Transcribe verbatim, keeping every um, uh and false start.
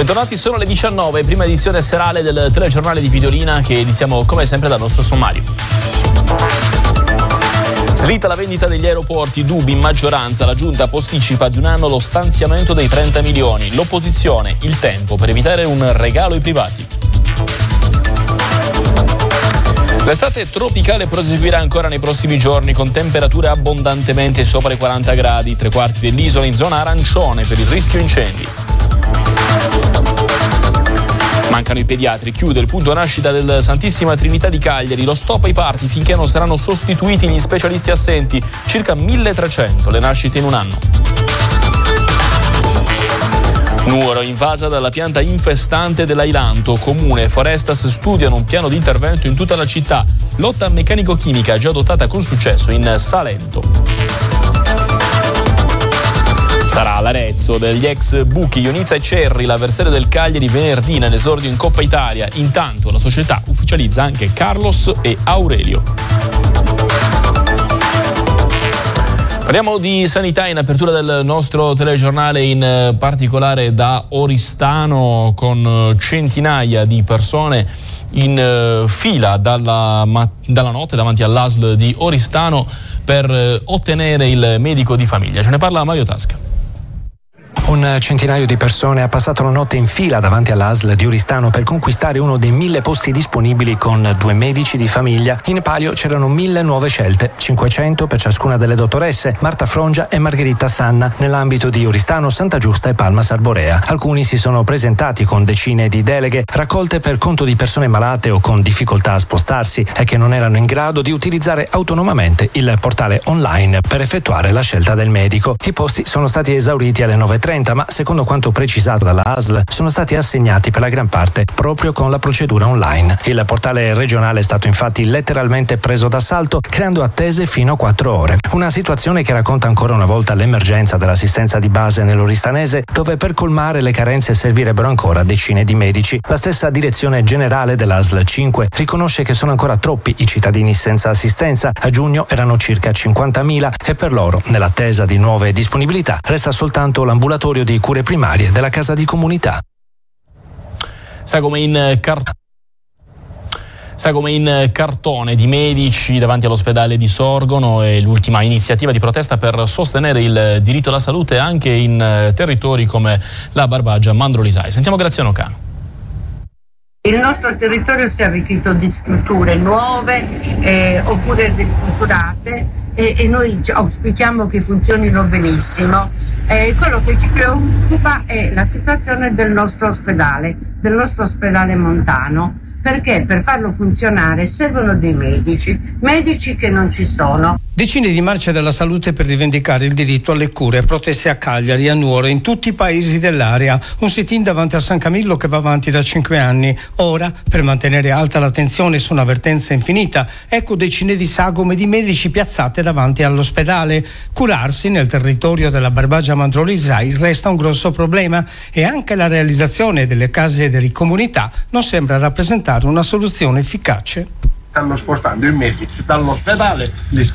Bentornati, sono le diciannove, prima edizione serale del telegiornale di Videolina che iniziamo come sempre dal nostro sommario. Slitta la vendita degli aeroporti, dubbi in maggioranza, la giunta posticipa di un anno lo stanziamento dei trenta milioni, l'opposizione, il tempo per evitare un regalo ai privati. L'estate tropicale proseguirà ancora nei prossimi giorni con temperature abbondantemente sopra i quaranta gradi, tre quarti dell'isola in zona arancione per il rischio incendi. Mancano i pediatri, chiude il punto nascita del Santissima Trinità di Cagliari, lo stop ai parti finché non saranno sostituiti gli specialisti assenti, circa milletrecento le nascite in un anno. Nuoro invasa dalla pianta infestante dell'ailanto, comune e Forestas studiano un piano di intervento in tutta la città, lotta meccanico-chimica già adottata con successo in Salento. Sarà l'Arezzo degli ex Buchi, Ionizza e Cerri, l'avversario del Cagliari venerdì nell'esordio in Coppa Italia. Intanto la società ufficializza anche Carlos e Aurelio. Parliamo di sanità in apertura del nostro telegiornale, in particolare da Oristano, con centinaia di persone in fila dalla, dalla notte davanti all'A S L di Oristano per ottenere il medico di famiglia. Ce ne parla Mario Tasca. Un centinaio di persone ha passato la notte in fila davanti all'A S L di Oristano per conquistare uno dei mille posti disponibili con due medici di famiglia. In palio c'erano mille nuove scelte, cinquecento per ciascuna delle dottoresse Marta Frongia e Margherita Sanna, nell'ambito di Oristano, Santa Giusta e Palma Sarborea. Alcuni si sono presentati con decine di deleghe raccolte per conto di persone malate o con difficoltà a spostarsi e che non erano in grado di utilizzare autonomamente il portale online per effettuare la scelta del medico. I posti sono stati esauriti alle nove e trenta, ma secondo quanto precisato dalla A S L sono stati assegnati per la gran parte proprio con la procedura online. Il portale regionale è stato infatti letteralmente preso d'assalto, creando attese fino a quattro ore. Una situazione che racconta ancora una volta l'emergenza dell'assistenza di base nell'Oristanese, dove per colmare le carenze servirebbero ancora decine di medici. La stessa direzione generale dell'A S L cinque riconosce che sono ancora troppi i cittadini senza assistenza. A giugno erano circa cinquantamila e per loro, nell'attesa di nuove disponibilità, resta soltanto l'ambulatorio di cure primarie della casa di comunità. Sa come in cart- Sa come in cartone di medici davanti all'ospedale di Sorgono è l'ultima iniziativa di protesta per sostenere il diritto alla salute anche in territori come la Barbagia Mandrolisai. Sentiamo Graziano Cano. Il nostro territorio si è arricchito di strutture nuove eh, oppure ristrutturate e, e noi auspichiamo che funzionino benissimo. Eh, quello che ci preoccupa è la situazione del nostro ospedale, del nostro ospedale montano, perché per farlo funzionare servono dei medici, medici che non ci sono. Decine di marce della salute per rivendicare il diritto alle cure, proteste a Cagliari, a Nuoro, in tutti i paesi dell'area. Un sit-in davanti a San Camillo che va avanti da cinque anni. Ora, per mantenere alta l'attenzione su un'avvertenza infinita, ecco decine di sagome di medici piazzate davanti all'ospedale. Curarsi nel territorio della Barbagia Mandrolisai resta un grosso problema e anche la realizzazione delle case delle comunità non sembra rappresentare una soluzione efficace. Stanno spostando i medici dall'ospedale, li